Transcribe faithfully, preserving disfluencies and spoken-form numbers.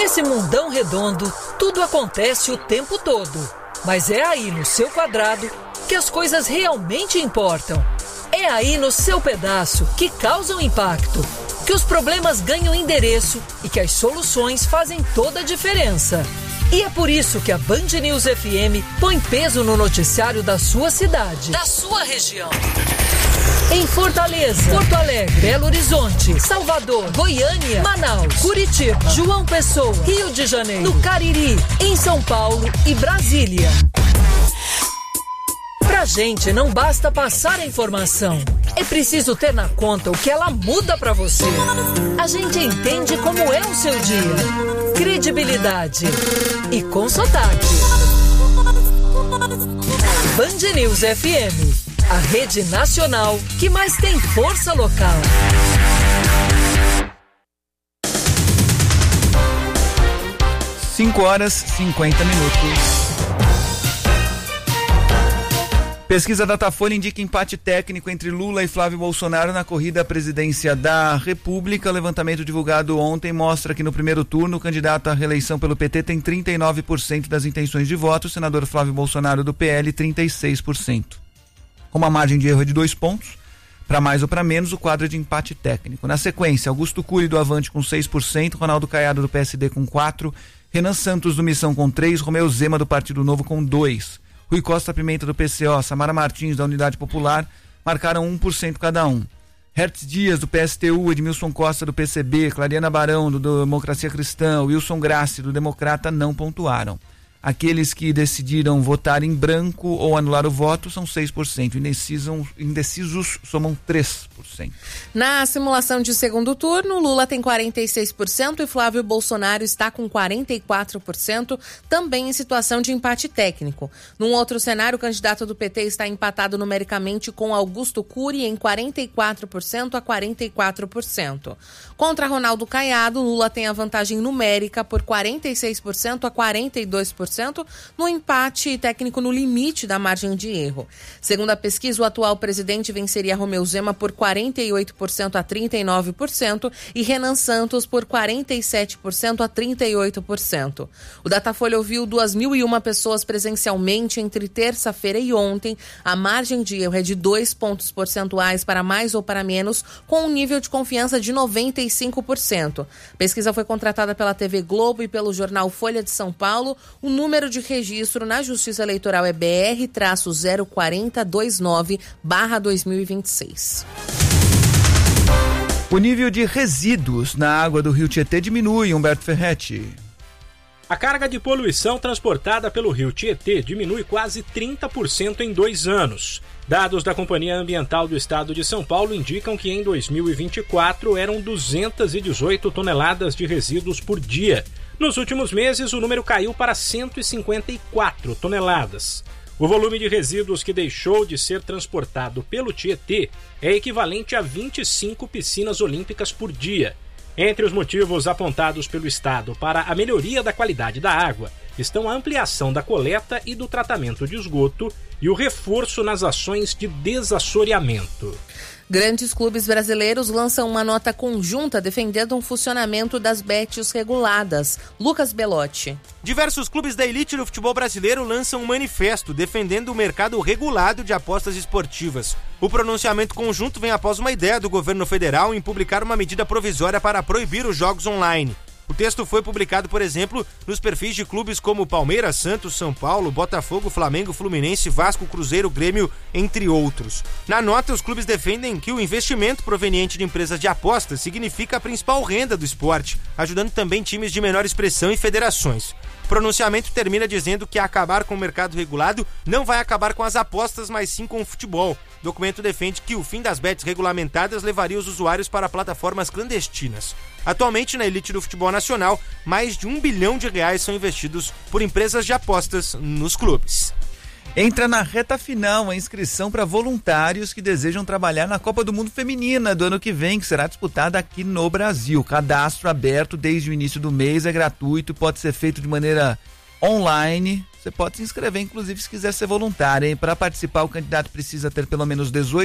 Nesse mundão redondo, tudo acontece o tempo todo. Mas é aí no seu quadrado que as coisas realmente importam. É aí no seu pedaço que causam impacto, que os problemas ganham endereço e que as soluções fazem toda a diferença. E é por isso que a Band News F M põe peso no noticiário da sua cidade, da sua região. Em Fortaleza, Porto Alegre, Belo Horizonte, Salvador, Goiânia, Manaus, Curitiba, João Pessoa, Rio de Janeiro, no Cariri, em São Paulo e Brasília. Pra gente não basta passar a informação, é preciso ter na conta o que ela muda pra você. A gente entende como é o seu dia. Credibilidade e com sotaque. Band News F M, a rede nacional que mais tem força local. cinco horas e cinquenta minutos. Pesquisa Datafolha indica empate técnico entre Lula e Flávio Bolsonaro na corrida à presidência da República. O levantamento divulgado ontem mostra que no primeiro turno o candidato à reeleição pelo P T tem trinta e nove por cento das intenções de voto, o senador Flávio Bolsonaro do P L trinta e seis por cento. Com uma margem de erro de dois pontos, para mais ou para menos, o quadro é de empate técnico. Na sequência, Augusto Cury do Avante com seis por cento, Ronaldo Caiado do P S D com quatro por cento, Renan Santos do Missão com três por cento, Romeu Zema do Partido Novo com dois por cento. Rui Costa Pimenta do P C O, Samara Martins da Unidade Popular marcaram um por cento cada um. Hertz Dias do P S T U, Edmilson Costa do P C B, Clariana Barão do Democracia Cristã, Wilson Grassi do Democrata não pontuaram. Aqueles que decidiram votar em branco ou anular o voto são seis por cento. Indecisos, indecisos somam três por cento. Na simulação de segundo turno, Lula tem quarenta e seis por cento e Flávio Bolsonaro está com quarenta e quatro por cento, também em situação de empate técnico. Num outro cenário, o candidato do P T está empatado numericamente com Augusto Cury em quarenta e quatro por cento a quarenta e quatro por cento. Contra Ronaldo Caiado, Lula tem a vantagem numérica por quarenta e seis por cento a quarenta e dois por cento, no empate técnico no limite da margem de erro. Segundo a pesquisa, o atual presidente venceria Romeu Zema por quarenta e oito por cento a trinta e nove por cento e Renan Santos por quarenta e sete por cento a trinta e oito por cento. O Datafolha ouviu duas mil e uma pessoas presencialmente entre terça-feira e ontem. A margem de erro é de dois pontos percentuais para mais ou para menos, com um nível de confiança de noventa e cinco por cento. A pesquisa foi contratada pela T V Globo e pelo jornal Folha de São Paulo. O número de registro na Justiça Eleitoral é B R zero quatro zero dois nove barra dois mil e vinte e seis. O nível de resíduos na água do Rio Tietê diminui, Humberto Ferretti. A carga de poluição transportada pelo Rio Tietê diminui quase trinta por cento em dois anos. Dados da Companhia Ambiental do Estado de São Paulo indicam que em dois mil e vinte e quatro eram duzentas e dezoito toneladas de resíduos por dia. Nos últimos meses, o número caiu para cento e cinquenta e quatro toneladas. O volume de resíduos que deixou de ser transportado pelo Tietê é equivalente a vinte e cinco piscinas olímpicas por dia. Entre os motivos apontados pelo Estado para a melhoria da qualidade da água estão a ampliação da coleta e do tratamento de esgoto e o reforço nas ações de desassoreamento. Grandes clubes brasileiros lançam uma nota conjunta defendendo um funcionamento das bets reguladas. Lucas Belotti. Diversos clubes da elite do futebol brasileiro lançam um manifesto defendendo o mercado regulado de apostas esportivas. O pronunciamento conjunto vem após uma ideia do governo federal em publicar uma medida provisória para proibir os jogos online. O texto foi publicado, por exemplo, nos perfis de clubes como Palmeiras, Santos, São Paulo, Botafogo, Flamengo, Fluminense, Vasco, Cruzeiro, Grêmio, entre outros. Na nota, os clubes defendem que o investimento proveniente de empresas de apostas significa a principal renda do esporte, ajudando também times de menor expressão e federações. O pronunciamento termina dizendo que acabar com o mercado regulado não vai acabar com as apostas, mas sim com o futebol. O documento defende que o fim das bets regulamentadas levaria os usuários para plataformas clandestinas. Atualmente, na elite do futebol nacional, mais de um bilhão de reais são investidos por empresas de apostas nos clubes. Entra na reta final a inscrição para voluntários que desejam trabalhar na Copa do Mundo Feminina do ano que vem, que será disputada aqui no Brasil. Cadastro aberto desde o início do mês, é gratuito, pode ser feito de maneira online. Você pode se inscrever, inclusive, se quiser ser voluntário, hein? Para participar, o candidato precisa ter pelo menos dezoito